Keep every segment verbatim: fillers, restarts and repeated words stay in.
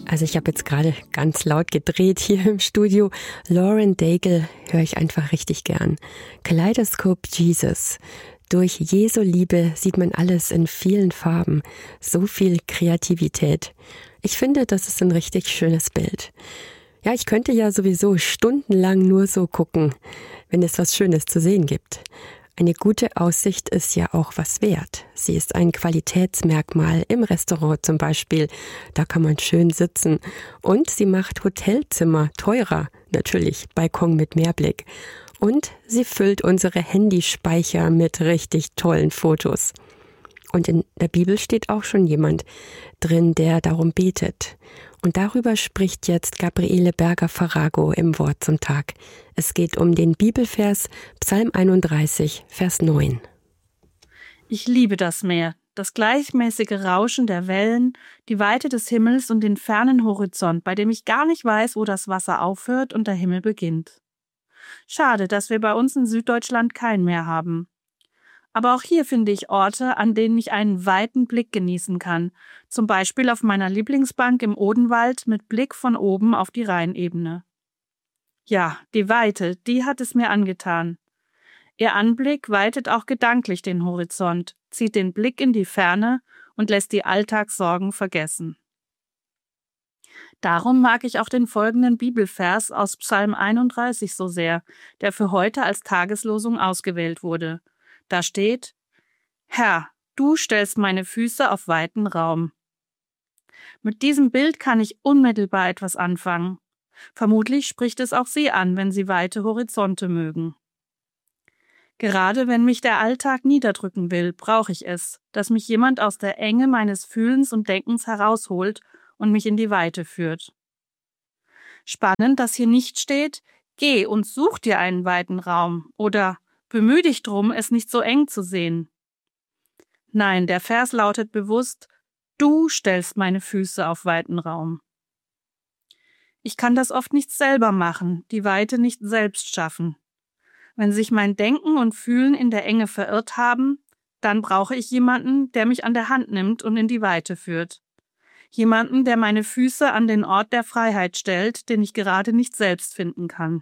Also ich habe jetzt gerade ganz laut gedreht hier im Studio. Lauren Daigle höre ich einfach richtig gern. Kaleidoscope Jesus. Durch Jesu Liebe sieht man alles in vielen Farben. So viel Kreativität. Ich finde, das ist ein richtig schönes Bild. Ja, ich könnte ja sowieso stundenlang nur so gucken, wenn es was Schönes zu sehen gibt. Eine gute Aussicht ist ja auch was wert. Sie ist ein Qualitätsmerkmal im Restaurant zum Beispiel. Da kann man schön sitzen. Und sie macht Hotelzimmer teurer. Natürlich, Balkon mit Meerblick. Und sie füllt unsere Handyspeicher mit richtig tollen Fotos. Und in der Bibel steht auch schon jemand drin, der darum betet. Und darüber spricht jetzt Gabriele Berger-Farago im Wort zum Tag. Es geht um den Bibelvers Psalm einunddreißig, Vers neun. Ich liebe das Meer, das gleichmäßige Rauschen der Wellen, die Weite des Himmels und den fernen Horizont, bei dem ich gar nicht weiß, wo das Wasser aufhört und der Himmel beginnt. Schade, dass wir bei uns in Süddeutschland kein Meer haben. Aber auch hier finde ich Orte, an denen ich einen weiten Blick genießen kann. Zum Beispiel auf meiner Lieblingsbank im Odenwald mit Blick von oben auf die Rheinebene. Ja, die Weite, die hat es mir angetan. Ihr Anblick weitet auch gedanklich den Horizont, zieht den Blick in die Ferne und lässt die Alltagssorgen vergessen. Darum mag ich auch den folgenden Bibelvers aus Psalm einunddreißig so sehr, der für heute als Tageslosung ausgewählt wurde. Da steht: Herr, du stellst meine Füße auf weiten Raum. Mit diesem Bild kann ich unmittelbar etwas anfangen. Vermutlich spricht es auch Sie an, wenn Sie weite Horizonte mögen. Gerade wenn mich der Alltag niederdrücken will, brauche ich es, dass mich jemand aus der Enge meines Fühlens und Denkens herausholt und mich in die Weite führt. Spannend, dass hier nicht steht: Geh und such dir einen weiten Raum oder bemühe dich drum, es nicht so eng zu sehen. Nein, der Vers lautet bewusst: Du stellst meine Füße auf weiten Raum. Ich kann das oft nicht selber machen, die Weite nicht selbst schaffen. Wenn sich mein Denken und Fühlen in der Enge verirrt haben, dann brauche ich jemanden, der mich an der Hand nimmt und in die Weite führt. Jemanden, der meine Füße an den Ort der Freiheit stellt, den ich gerade nicht selbst finden kann.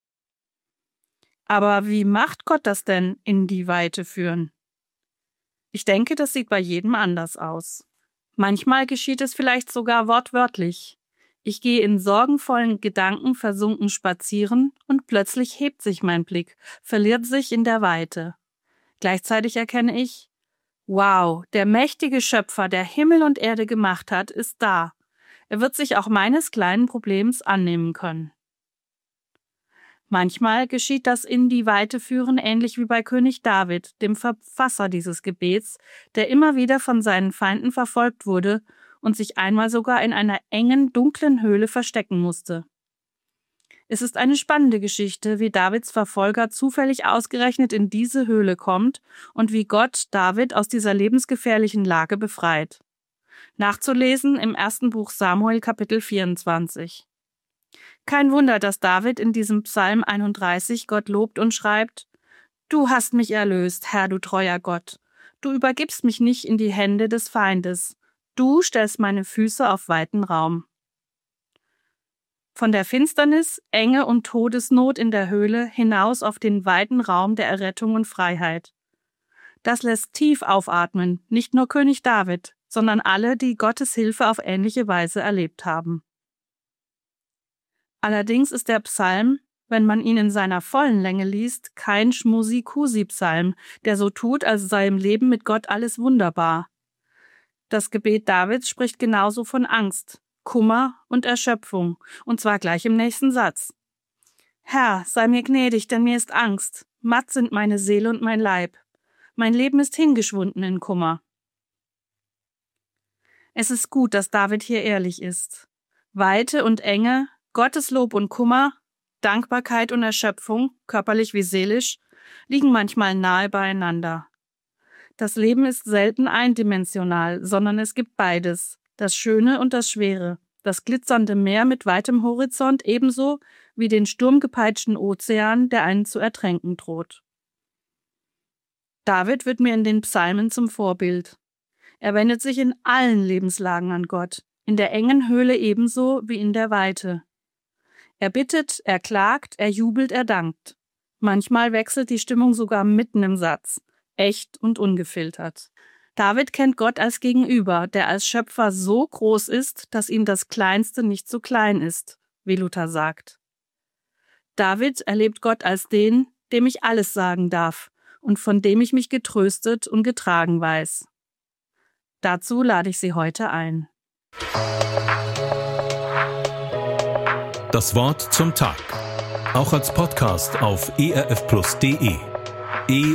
Aber wie macht Gott das denn, in die Weite führen? Ich denke, das sieht bei jedem anders aus. Manchmal geschieht es vielleicht sogar wortwörtlich. Ich gehe in sorgenvollen Gedanken versunken spazieren und plötzlich hebt sich mein Blick, verliert sich in der Weite. Gleichzeitig erkenne ich: Wow, der mächtige Schöpfer, der Himmel und Erde gemacht hat, ist da. Er wird sich auch meines kleinen Problems annehmen können. Manchmal geschieht das in die Weite führen ähnlich wie bei König David, dem Verfasser dieses Gebets, der immer wieder von seinen Feinden verfolgt wurde und sich einmal sogar in einer engen, dunklen Höhle verstecken musste. Es ist eine spannende Geschichte, wie Davids Verfolger zufällig ausgerechnet in diese Höhle kommt und wie Gott David aus dieser lebensgefährlichen Lage befreit. Nachzulesen im ersten Buch Samuel, Kapitel vierundzwanzig. Kein Wunder, dass David in diesem Psalm einunddreißig Gott lobt und schreibt: Du hast mich erlöst, Herr, du treuer Gott. Du übergibst mich nicht in die Hände des Feindes. Du stellst meine Füße auf weiten Raum. Von der Finsternis, Enge und Todesnot in der Höhle hinaus auf den weiten Raum der Errettung und Freiheit. Das lässt tief aufatmen, nicht nur König David, sondern alle, die Gottes Hilfe auf ähnliche Weise erlebt haben. Allerdings ist der Psalm, wenn man ihn in seiner vollen Länge liest, kein Schmusi-Kusi-Psalm, der so tut, als sei im Leben mit Gott alles wunderbar. Das Gebet Davids spricht genauso von Angst, Kummer und Erschöpfung, und zwar gleich im nächsten Satz. Herr, sei mir gnädig, denn mir ist Angst. Matt sind meine Seele und mein Leib. Mein Leben ist hingeschwunden in Kummer. Es ist gut, dass David hier ehrlich ist. Weite und Enge, Gotteslob und Kummer, Dankbarkeit und Erschöpfung, körperlich wie seelisch, liegen manchmal nahe beieinander. Das Leben ist selten eindimensional, sondern es gibt beides, das Schöne und das Schwere, das glitzernde Meer mit weitem Horizont ebenso wie den sturmgepeitschten Ozean, der einen zu ertränken droht. David wird mir in den Psalmen zum Vorbild. Er wendet sich in allen Lebenslagen an Gott, in der engen Höhle ebenso wie in der Weite. Er bittet, er klagt, er jubelt, er dankt. Manchmal wechselt die Stimmung sogar mitten im Satz, echt und ungefiltert. David kennt Gott als Gegenüber, der als Schöpfer so groß ist, dass ihm das Kleinste nicht zu klein ist, wie Luther sagt. David erlebt Gott als den, dem ich alles sagen darf und von dem ich mich getröstet und getragen weiß. Dazu lade ich Sie heute ein. Das Wort zum Tag. Auch als Podcast auf e r f plus punkt d e.